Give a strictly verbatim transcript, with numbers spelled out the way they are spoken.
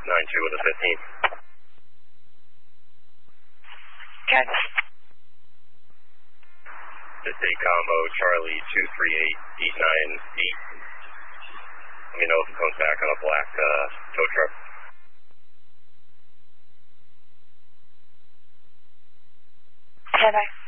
nine two with a fifteen. Okay. Just a combo, Charlie two three eight eight nine eight. Let me know if it comes back on a black uh, tow truck. ten nine.